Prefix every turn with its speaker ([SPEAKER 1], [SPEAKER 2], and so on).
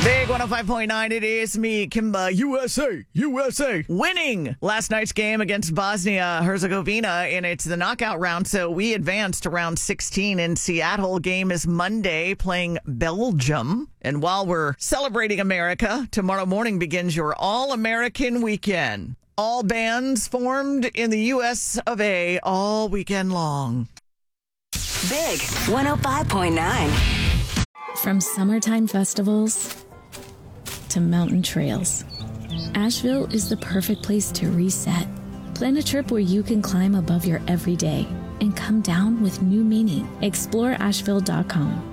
[SPEAKER 1] Big 105.9, it is me, Kimba, USA, winning last night's game against Bosnia-Herzegovina, and it's the knockout round, so we advanced to round 16 in Seattle. Game is Monday, playing Belgium. And while we're celebrating America, tomorrow morning begins your All-American weekend. All bands formed in the U.S. of A. all weekend long.
[SPEAKER 2] Big 105.9.
[SPEAKER 3] From summertime festivals to mountain trails, Asheville is the perfect place to reset. Plan a trip where you can climb above your everyday and come down with new meaning. Explore Asheville.com.